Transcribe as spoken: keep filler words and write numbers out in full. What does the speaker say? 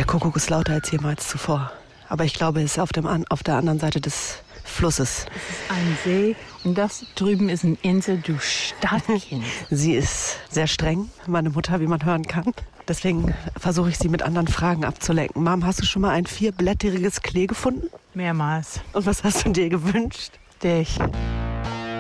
Kuckuck ist lauter als jemals zuvor. Aber ich glaube, es ist auf, dem an, auf der anderen Seite des Flusses. Das ist ein See und das drüben ist eine Insel, du Stadtkind. Sie ist sehr streng, meine Mutter, wie man hören kann. Deswegen versuche ich sie mit anderen Fragen abzulenken. Mom, hast du schon mal ein vierblättriges Klee gefunden? Mehrmals. Und was hast du dir gewünscht? Dich.